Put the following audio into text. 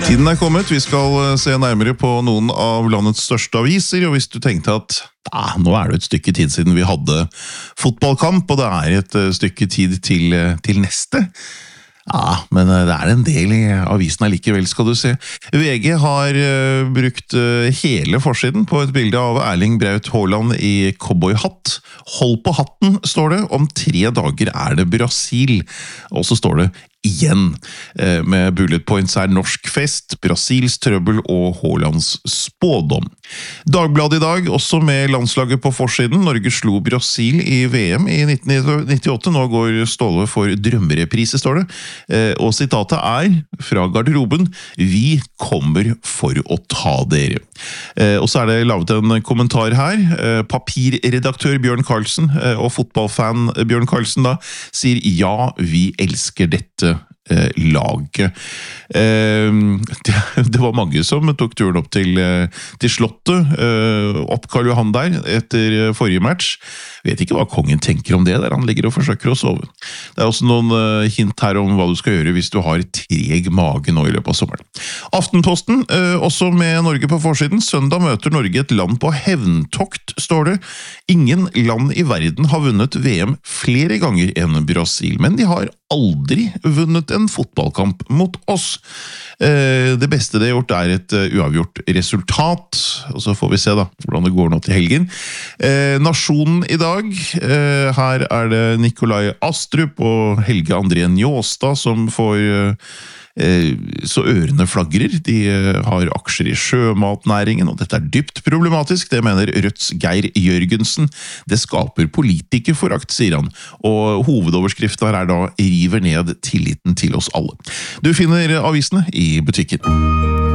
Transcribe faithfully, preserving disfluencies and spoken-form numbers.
Tiden er kommet, vi skal se nærmere på noen av landets største aviser, og hvis du tenkte at ja, nå er det et stykke tid siden vi hadde fotballkamp, og det er et stykke tid til, til neste, ja, men det er en del i avisen likevel, skal du se. V G har uh, brukt uh, hele forsiden på et bilde av Erling Braut Haaland i cowboyhatt. Hold på hatten, står det. Om tre dager er det Brasil. Og så står det igjen, uh, med bullet points er norsk fest, Brasils trøbbel og Haalands spådom. Dagbladet i dag, også med landslaget på forsiden. Norge slo Brasil i V M i nitten nittiåtte. Nå går Ståle for drømmereprise, står det. Og sitatet er fra garderoben: vi kommer for å ta dere. Og så er det lavet en kommentar her. Papirredaktør Bjørn Karlsen og fotballfan Bjørn Karlsen da sier ja, vi elsker dette laget. Det var mange som tok turen opp til, til Slottet, opp Karl Johan der, etter forrige match. Vet ikke hva kongen tenker om det, der han ligger og forsøker å sove. Det er også noen hint her om hva du skal gjøre hvis du har treg mage nå i løpet av sommeren. Aftenposten, også med Norge på forsiden. Søndag møter Norge et land på hevntokt, står det. Ingen land i verden har vunnet V M flere ganger enn Brasil, men de har aldri vunnet en fotballkamp mot oss. Det beste det har gjort er et uavgjort resultat, og så får vi se da hvordan det går nå til helgen. Nasjonen i dag, her er det Nikolai Astrup og Helge André Njåstad som får så ørene flagrer. De har aksjer i sjømatnæringen, og dette er dypt problematisk, det mener Rødts Geir Jørgensen. Det skaper politikerforakt, sier han, og hovedoverskriften her er da river ned tilliten til oss alle. Du finner avisene i butikken.